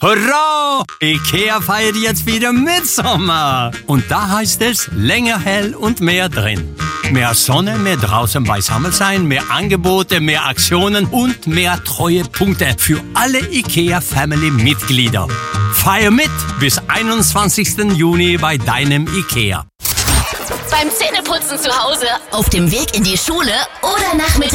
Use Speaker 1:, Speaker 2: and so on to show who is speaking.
Speaker 1: Hurra! IKEA feiert jetzt wieder Mitsommer. Und da heißt es länger hell und mehr drin. Mehr Sonne, mehr draußen beisammen sein, mehr Angebote, mehr Aktionen und mehr Treuepunkte für alle IKEA-Family-Mitglieder. Feier mit bis 21. Juni bei deinem IKEA.
Speaker 2: Beim Zähneputzen zu Hause, auf dem Weg in die Schule oder Nachmittag